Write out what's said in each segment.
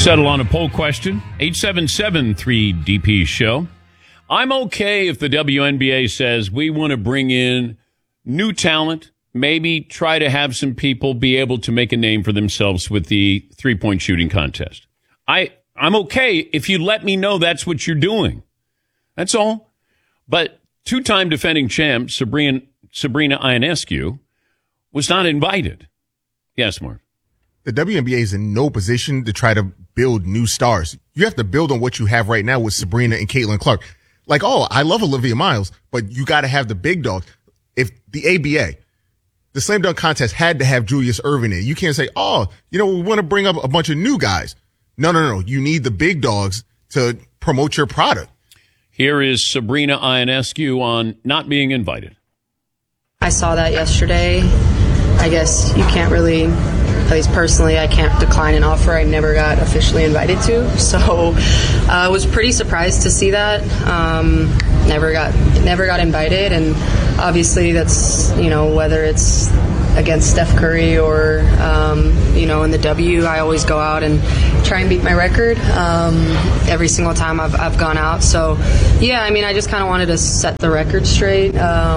Settle on a poll question. 877-3DP show. I'm okay if the WNBA says we want to bring in new talent, maybe try to have some people be able to make a name for themselves with the three-point shooting contest. I'm okay if you let me know that's what you're doing. That's all. But two-time defending champ Sabrina Ionescu was not invited. Yes, Mark. The WNBA is in no position to try to build new stars. You have to build on what you have right now with Sabrina and Caitlin Clark. Like, I love Olivia Miles, but you got to have the big dogs. If the ABA, the slam dunk contest had to have Julius Erving in it. You can't say, we want to bring up a bunch of new guys. No. You need the big dogs to promote your product. Here is Sabrina Ionescu on not being invited. I saw that yesterday. I guess you can't really, at least personally, I can't decline an offer I never got officially invited to. So I was pretty surprised to see that. Never got invited. And obviously that's, whether it's against Steph Curry or, in the W, I always go out and try and beat my record every single time I've gone out. So, I just kind of wanted to set the record straight.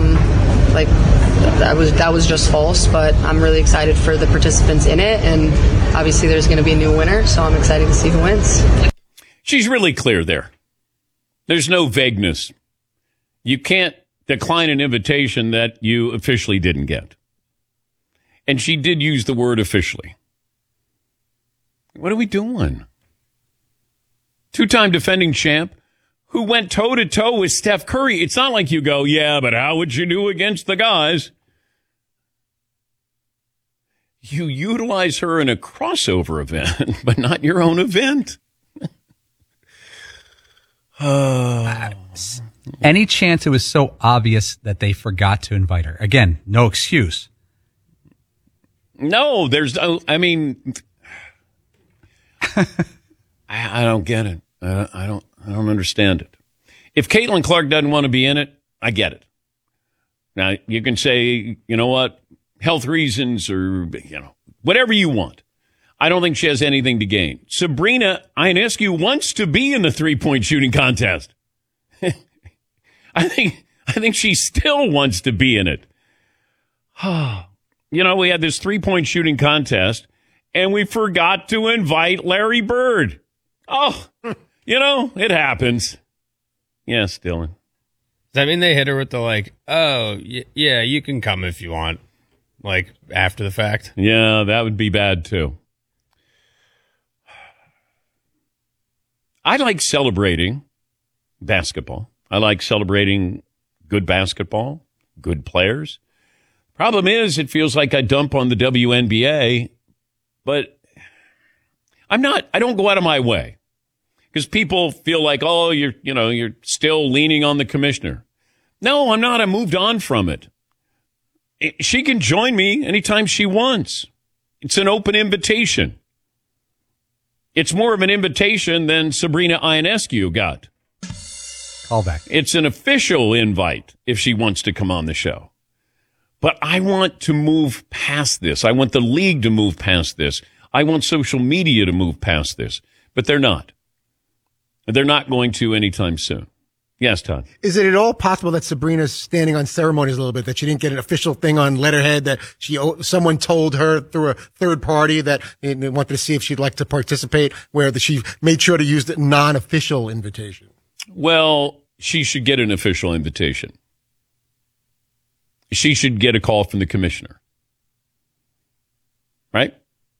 That was just false, but I'm really excited for the participants in it, and obviously there's going to be a new winner, so I'm excited to see who wins. She's really clear there. There's no vagueness. You can't decline an invitation that you officially didn't get. And she did use the word officially. What are we doing? Two-time defending champ who went toe-to-toe with Steph Curry. It's not like you go, yeah, but how would you do against the guys? You utilize her in a crossover event, but not your own event. Any chance it was so obvious that they forgot to invite her? Again, no excuse. No, there's no, I don't get it. I don't understand it. If Caitlin Clark doesn't want to be in it, I get it. Now, you can say, you know what, health reasons or, whatever you want. I don't think she has anything to gain. Sabrina Ionescu wants to be in the three-point shooting contest. I think she still wants to be in it. We had this three-point shooting contest, and we forgot to invite Larry Bird. It happens. Yes, Dylan. Does that mean they hit her with the yeah, you can come if you want, after the fact? Yeah, that would be bad too. I like celebrating basketball. I like celebrating good basketball, good players. Problem is, it feels like I dump on the WNBA, but I don't go out of my way. Because people feel like, you're still leaning on the commissioner. No, I'm not. I moved on from it. She can join me anytime she wants. It's an open invitation. It's more of an invitation than Sabrina Ionescu got. Call back. It's an official invite if she wants to come on the show. But I want to move past this. I want the league to move past this. I want social media to move past this. But they're not. They're not going to anytime soon. Yes, Todd. Is it at all possible that Sabrina's standing on ceremonies a little bit, that she didn't get an official thing on letterhead, that someone told her through a third party that they wanted to see if she'd like to participate, where she made sure to use the non-official invitation? Well, she should get an official invitation. She should get a call from the commissioner. Right?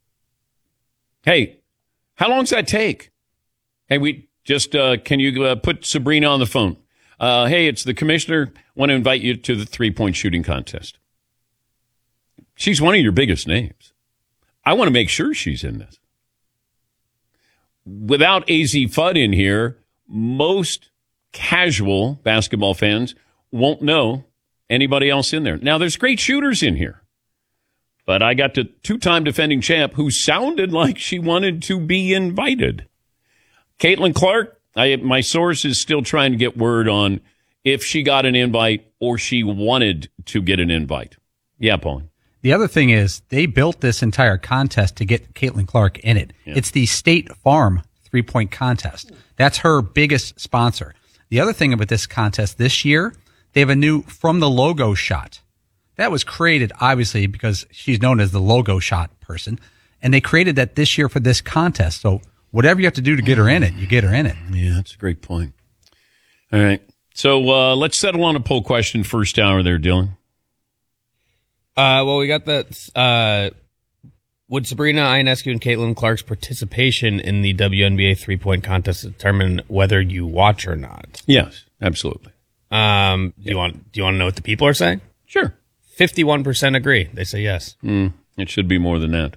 Hey, how long does that take? Hey, can you put Sabrina on the phone? Hey, it's the commissioner. Want to invite you to the three-point shooting contest. She's one of your biggest names. I want to make sure she's in this. Without AZ Fudd in here, most casual basketball fans won't know anybody else in there. Now, there's great shooters in here. But I got to two-time defending champ who sounded like she wanted to be invited. Caitlin Clark, my source is still trying to get word on if she got an invite or she wanted to get an invite. Yeah, Paul. The other thing is they built this entire contest to get Caitlin Clark in it. Yeah. It's the State Farm 3-point contest. That's her biggest sponsor. The other thing about this contest this year, they have a new From the Logo shot. That was created, obviously, because she's known as the logo shot person. And they created that this year for this contest. So whatever you have to do to get her in it, you get her in it. Yeah, that's a great point. All right. So let's settle on a poll question first hour there, Dylan. Well, we got that. Would Sabrina Ionescu and Caitlin Clark's participation in the WNBA 3-point contest determine whether you watch or not? Yes, absolutely. Do you want to know what the people are saying? Sure. 51% agree. They say yes. It should be more than that.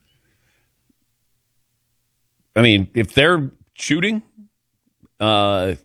I mean, if they're shooting, yeah.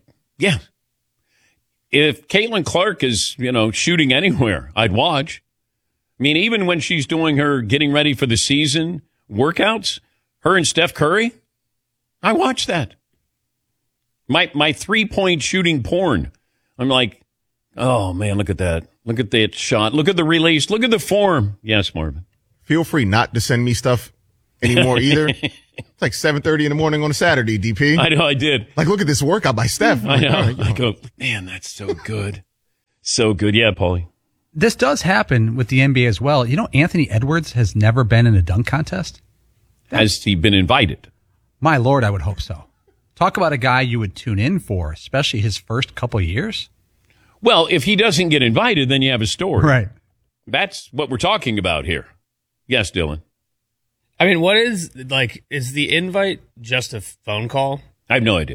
If Caitlin Clark is, shooting anywhere, I'd watch. I mean, even when she's doing her getting ready for the season workouts, her and Steph Curry, I watch that. My 3-point shooting porn. I'm like, oh, man, look at that. Look at that shot. Look at the release. Look at the form. Yes, Marvin. Feel free not to send me stuff anymore either. It's like 7:30 in the morning on a Saturday, DP. I know, I did. Like, look at this workout by Steph. I know. I go, man, that's so good. So good. Yeah, Paulie. This does happen with the NBA as well. Anthony Edwards has never been in a dunk contest. Has he been invited? My Lord, I would hope so. Talk about a guy you would tune in for, especially his first couple of years. Well, if he doesn't get invited, then you have a story. Right. That's what we're talking about here. Yes, Dylan. I mean, is the invite just a phone call? I have no idea.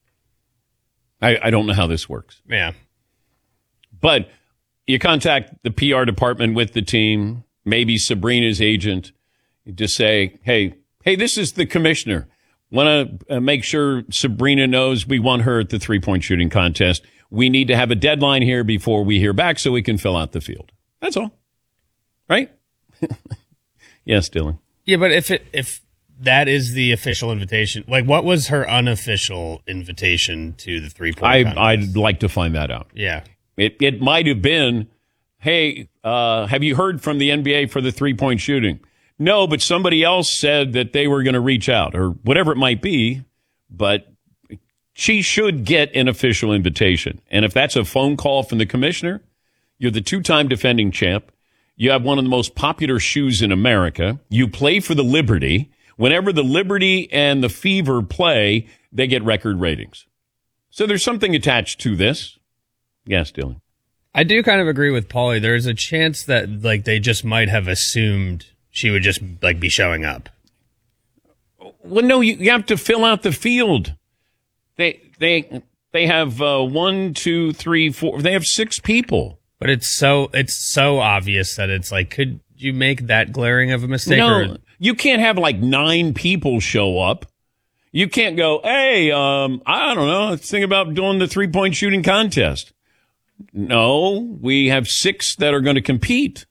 I don't know how this works. Yeah. But you contact the PR department with the team, maybe Sabrina's agent, to say, hey, this is the commissioner. Want to make sure Sabrina knows we want her at the 3-point shooting contest. We need to have a deadline here before we hear back so we can fill out the field. That's all. Right? Yes, Dylan. Yeah, but if that is the official invitation, what was her unofficial invitation to the 3-point contest? I'd like to find that out. Yeah. It might have been, hey, have you heard from the NBA for the 3-point shooting? No, but somebody else said that they were going to reach out or whatever it might be, but she should get an official invitation. And if that's a phone call from the commissioner, you're the 2-time defending champ. You have one of the most popular shoes in America. You play for the Liberty. Whenever the Liberty and the Fever play, they get record ratings. So there's something attached to this. Yes, Dylan. I do kind of agree with Paulie. There's a chance that they just might have assumed she would just be showing up. Well, no, you have to fill out the field. They have 1, 2, 3, 4. They have 6 people. But it's so obvious that it's could you make that glaring of a mistake? No, you can't have 9 people show up. You can't go, hey, I don't know, let's think about doing the 3-point shooting contest. No, we have 6 that are going to compete.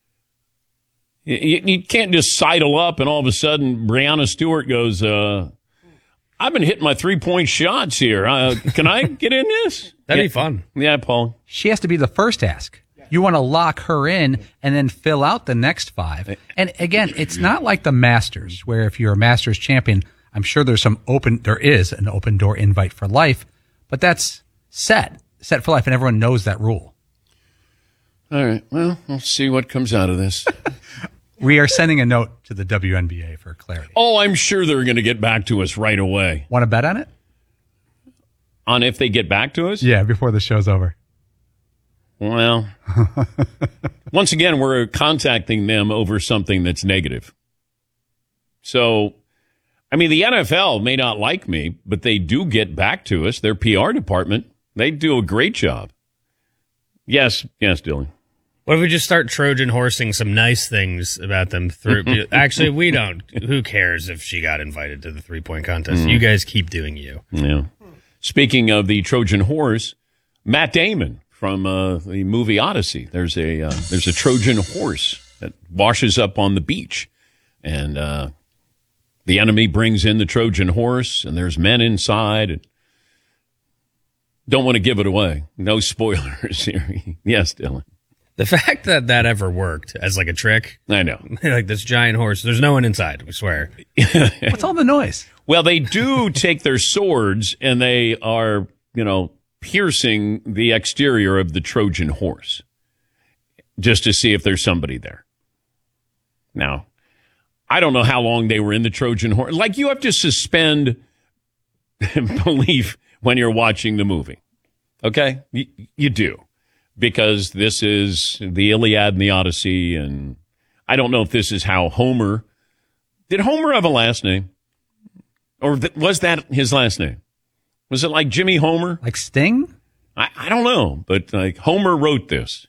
You can't just sidle up and all of a sudden Breanna Stewart goes, I've been hitting my 3-point shots here. Can I get in this? That'd be fun. Yeah, Paul. She has to be the first ask. You want to lock her in and then fill out the next 5. And again, it's not like the Masters, where if you're a Masters champion, I'm sure there is an open door invite for life, but that's set for life, and everyone knows that rule. All right. Well, we'll see what comes out of this. We are sending a note to the WNBA for clarity. Oh, I'm sure they're going to get back to us right away. Want to bet on it? On if they get back to us? Yeah, before the show's over. Well, once again, we're contacting them over something that's negative. So, I mean, the NFL may not like me, but they do get back to us. Their PR department, they do a great job. Yes, Dylan. What if we just start Trojan horsing some nice things about them through? Actually, we don't. Who cares if she got invited to the 3-point contest? You guys keep doing you. Yeah. Speaking of the Trojan horse, Matt Damon from the movie Odyssey. There's a Trojan horse that washes up on the beach, and the enemy brings in the Trojan horse, and there's men inside. And don't want to give it away. No spoilers here. Yes, Dylan. The fact that that ever worked as like a trick, I know. like this giant horse, there's no one inside, we swear. What's all the noise? Well, they do take their swords and they are, piercing the exterior of the Trojan horse just to see if there's somebody there. Now, I don't know how long they were in the Trojan horse. Like, you have to suspend belief when you're watching the movie. Okay? You do. Because this is the Iliad and the Odyssey, and I don't know if this is how Homer... Did Homer have a last name? Or was that his last name? Was it like Jimmy Homer? Like Sting? I don't know, but like Homer wrote this.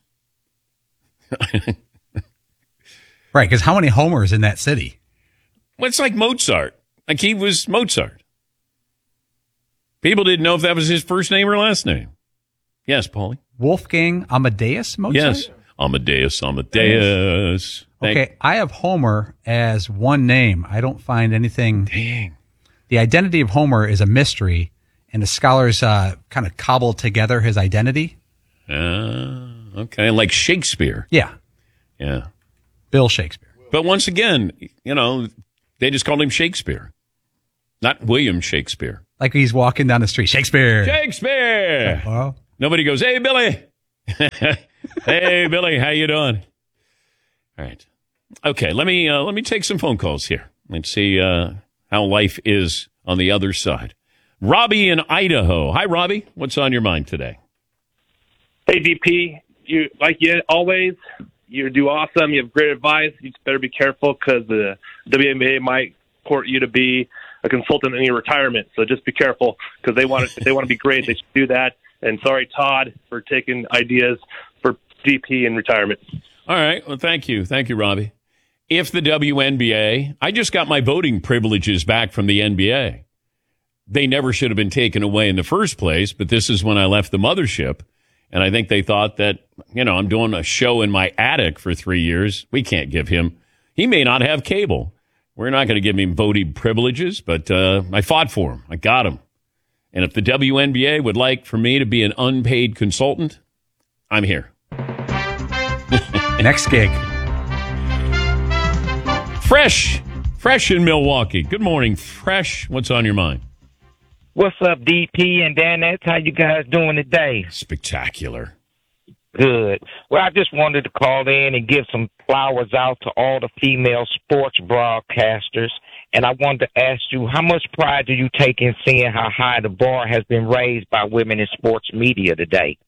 Right, because how many Homers in that city? Well, it's like Mozart. Like, he was Mozart. People didn't know if that was his first name or last name. Yes, Paulie? Wolfgang Amadeus Mozart? Yes. Amadeus. Okay, I have Homer as one name. I don't find anything. Dang. The identity of Homer is a mystery, and the scholars kind of cobbled together his identity. Okay, like Shakespeare. Yeah. Yeah. Bill Shakespeare. But once again, they just called him Shakespeare, not William Shakespeare. Like he's walking down the street. Shakespeare. Shakespeare. Oh. Nobody goes, hey, Billy. Hey, Billy, how you doing? All right. Okay, let me take some phone calls here. Let's see how life is on the other side. Robbie in Idaho. Hi, Robbie. What's on your mind today? Hey, DP. You always, you do awesome. You have great advice. You just better be careful because the WNBA might court you to be a consultant in your retirement. So just be careful because if they want to be great, they should do that. And sorry, Todd, for taking ideas for DP in retirement. All right. Well, thank you. Thank you, Robbie. If the WNBA, I just got my voting privileges back from the NBA. They never should have been taken away in the first place, but this is when I left the mothership. And I think they thought that, I'm doing a show in my attic for 3 years. We can't give him. He may not have cable. We're not going to give him voting privileges, but I fought for him. I got him. And if the WNBA would like for me to be an unpaid consultant, I'm here. Next gig. Fresh in Milwaukee. Good morning, Fresh. What's on your mind? What's up, DP and Danette? How you guys doing today? Spectacular. Good. Well, I just wanted to call in and give some flowers out to all the female sports broadcasters. And I wanted to ask you, how much pride do you take in seeing how high the bar has been raised by women in sports media today?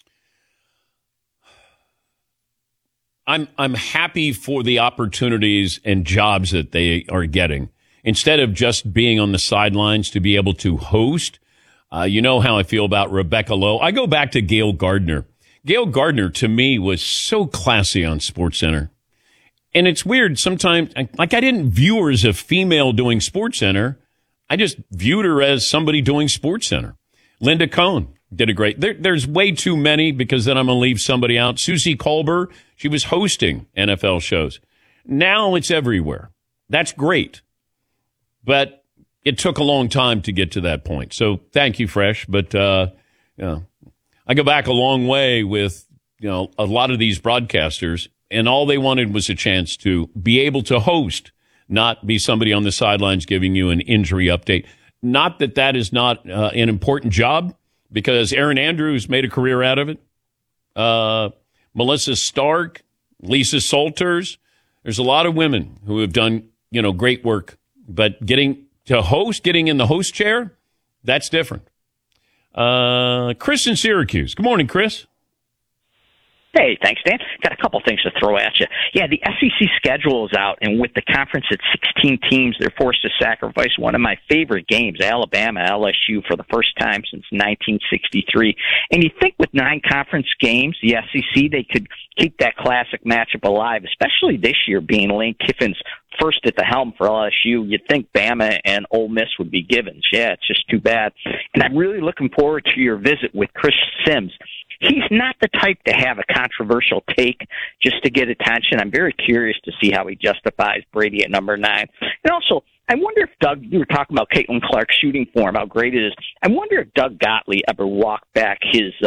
I'm happy for the opportunities and jobs that they are getting. Instead of just being on the sidelines, to be able to host. You know how I feel about Rebecca Lowe. I go back to Gail Gardner. Gail Gardner, to me, was so classy on SportsCenter. And it's weird sometimes, like I didn't view her as a female doing SportsCenter. I just viewed her as somebody doing SportsCenter. Linda Cohn did a great, there's way too many because then I'm going to leave somebody out. Susie Kolber, she was hosting NFL shows. Now it's everywhere. That's great. But it took a long time to get to that point. So thank you, Fresh. But, I go back a long way with, a lot of these broadcasters, and all they wanted was a chance to be able to host, not be somebody on the sidelines giving you an injury update. Not that that is not an important job, because Erin Andrews made a career out of it. Melissa Stark, Lisa Salters. There's a lot of women who have done, great work. But getting to host, getting in the host chair, that's different. Chris in Syracuse. Good morning, Chris. Hey, thanks, Dan. Got a couple things to throw at you. Yeah, the SEC schedule is out, and with the conference at 16 teams, they're forced to sacrifice one of my favorite games, Alabama-LSU, for the first time since 1963. And you think with 9 conference games, the SEC, they could keep that classic matchup alive, especially this year being Lane Kiffin's first at the helm for LSU. You'd think Bama and Ole Miss would be givens. Yeah, it's just too bad. And I'm really looking forward to your visit with Chris Sims. He's not the type to have a controversial take just to get attention. I'm very curious to see how he justifies Brady at number 9. And also, I wonder if Doug, you were talking about Caitlin Clark's shooting form, how great it is. I wonder if Doug Gottlieb ever walked back his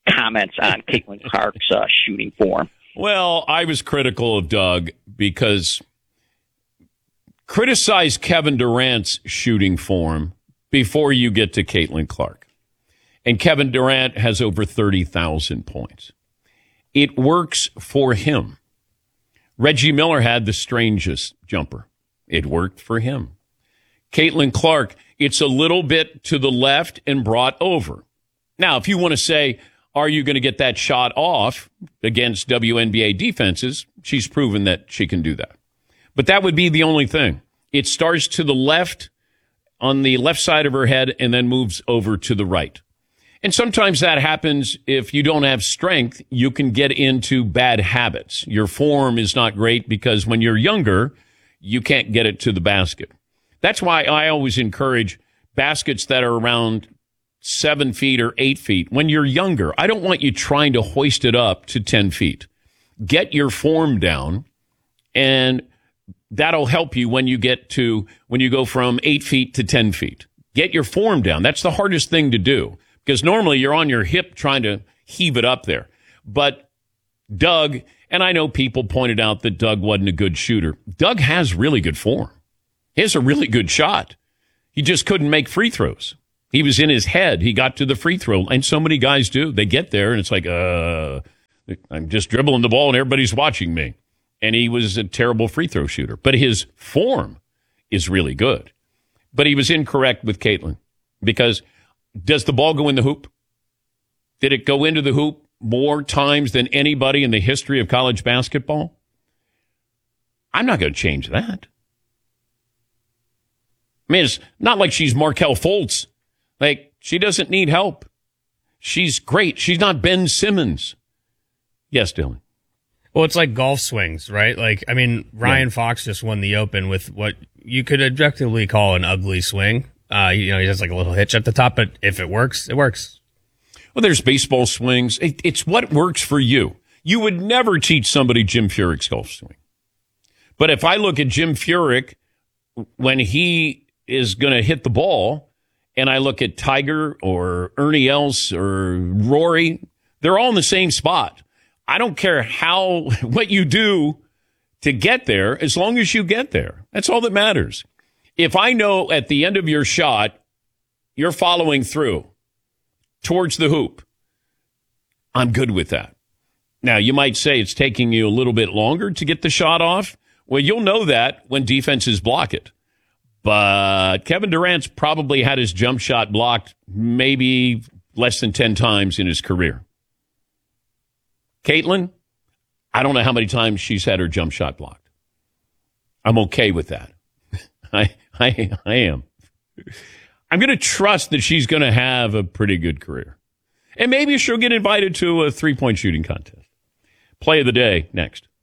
comments on Caitlin Clark's shooting form. Well, I was critical of Doug because criticize Kevin Durant's shooting form before you get to Caitlin Clark. And Kevin Durant has over 30,000 points. It works for him. Reggie Miller had the strangest jumper. It worked for him. Caitlin Clark, it's a little bit to the left and brought over. Now, if you want to say, are you going to get that shot off against WNBA defenses? She's proven that she can do that. But that would be the only thing. It starts to the left, on the left side of her head, and then moves over to the right. And sometimes that happens if you don't have strength. You can get into bad habits. Your form is not great because when you're younger, you can't get it to the basket. That's why I always encourage baskets that are around 7 feet or 8 feet. When you're younger, I don't want you trying to hoist it up to 10 feet. Get your form down, and that'll help you when you go from 8 feet to 10 feet. Get your form down. That's the hardest thing to do because normally you're on your hip trying to heave it up there. But Doug, and I know people pointed out that Doug wasn't a good shooter. Doug has really good form. He has a really good shot. He just couldn't make free throws. He was in his head. He got to the free throw, and so many guys do. They get there, and it's like, I'm just dribbling the ball, and everybody's watching me. And he was a terrible free throw shooter. But his form is really good. But he was incorrect with Caitlin because does the ball go in the hoop? Did it go into the hoop more times than anybody in the history of college basketball? I'm not going to change that. I mean, it's not like she's Markelle Fultz. Like, she doesn't need help. She's great. She's not Ben Simmons. Yes, Dylan. Well, it's like golf swings, right? Like, I mean, Ryan Fox just won the Open with what you could objectively call an ugly swing. He has like a little hitch at the top, but if it works, it works. Well, there's baseball swings. It's what works for you. You would never teach somebody Jim Furyk's golf swing. But if I look at Jim Furyk when he is going to hit the ball, and I look at Tiger or Ernie Els or Rory, they're all in the same spot. I don't care what you do to get there, as long as you get there. That's all that matters. If I know at the end of your shot, you're following through towards the hoop, I'm good with that. Now, you might say it's taking you a little bit longer to get the shot off. Well, you'll know that when defenses block it. But Kevin Durant's probably had his jump shot blocked maybe less than 10 times in his career. Caitlin, I don't know how many times she's had her jump shot blocked. I'm okay with that. I am. I'm going to trust that she's going to have a pretty good career. And maybe she'll get invited to a 3-point shooting contest. Play of the day next.